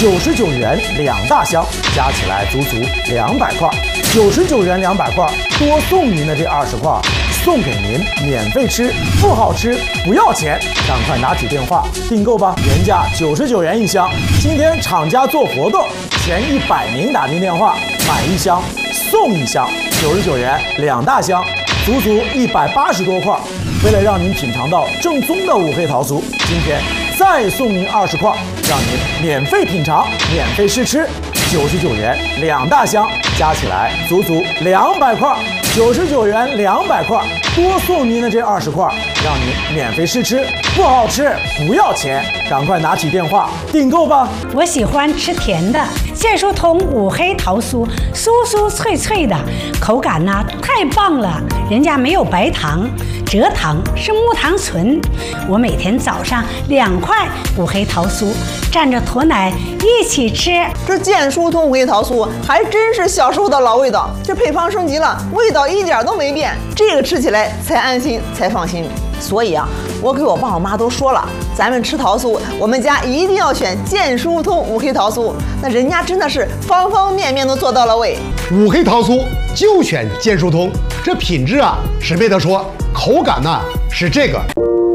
99元2大箱，加起来足足200块。99元200块，多送您的这20块，送给您免费吃，不好吃不要钱，赶快拿起电话订购吧，原价99元1箱。今天厂家做活动，前100名打进电话买1箱送1箱，99元2大箱，足足180多块。为了让您品尝到正宗的五黑桃酥，今天再送您20块，让您免费品尝、免费试吃。99元2大箱，加起来足足200块。99元200块，多送您的这20块，让您免费试吃，不好吃不要钱，赶快拿起电话订购吧。 我喜欢吃甜的，健舒通五黑桃酥，酥酥脆脆的，口感呢太棒了，人家没有白糖，蔗糖是木糖醇。我每天早上2块五黑桃酥，蘸着驼奶一起吃。 这健舒通五黑桃酥还真是小时候的老味道，这配方升级了，味道一点都没变，这个吃起来才安心才放心。所以啊，我给我爸我妈都说了，咱们吃桃酥，我们家一定要选健舒通五黑桃酥。那人家真的是方方面面都做到了位。 五黑桃酥就选健舒通，这品质啊是没得说，口感呢是这个。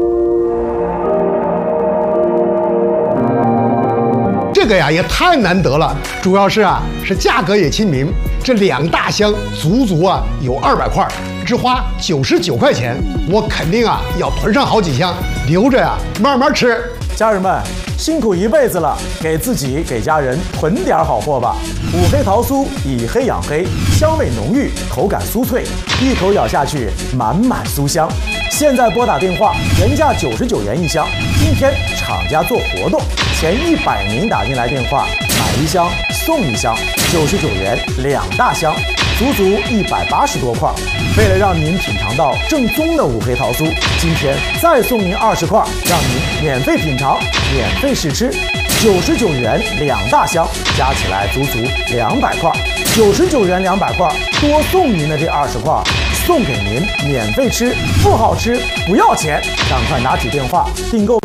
这个呀也太难得了，主要是价格也亲民，这2大箱足足有200块，只花99块钱，我肯定要囤上好几箱，留着慢慢吃。 家人们辛苦一辈子了，给自己给家人囤点好货吧。五黑桃酥以黑养黑，香味浓郁，口感酥脆，一口咬下去满满酥香。现在拨打电话，原价99元1箱，今天厂家做活动，前100名打进来电话买1箱送1箱，99元2大箱，足足180多块。为了让您品尝到正宗的五黑桃酥，今天再送您20块，让您免费品尝、免费试吃。99元2大箱，加起来足足200块。99元200块，多送您的这20块，送给您免费吃，不好吃不要钱，赶快拿起电话订购。